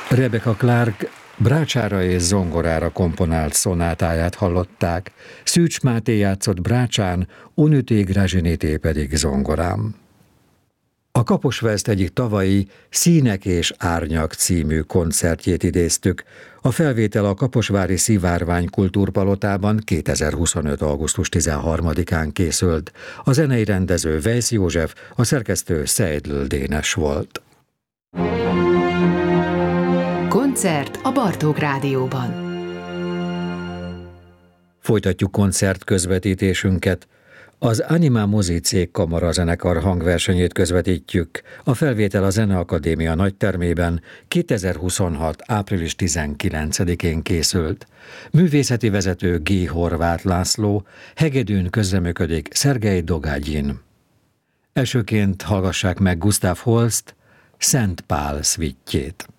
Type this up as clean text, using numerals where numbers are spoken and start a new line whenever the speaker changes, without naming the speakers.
Rebecca Clark brácsára és zongorára komponált szonátáját hallották, Szűcs Máté játszott brácsán, Unüté Grazsinité pedig zongorán. A Kaposvert egyik tavalyi Színek és árnyak című koncertjét idéztük. A felvétel a kaposvári Szivárvány Kultúrpalotában 2025. augusztus 13-án készült. A zenei rendező Weisz József, a szerkesztő Seidl Dénes volt.
Koncert a Bartók Rádióban.
Folytatjuk koncert közvetítésünket. Az Anima Mozi Cég kamarazenekar hangversenyét közvetítjük. A felvétel a Zeneakadémia nagytermében 2026. április 19-én készült. Művészeti vezető G. Horváth László, hegedűn közreműködik Szergej Dogágyin. Elsőként hallgassák meg Gustav Holst Szent Pál szvittjét.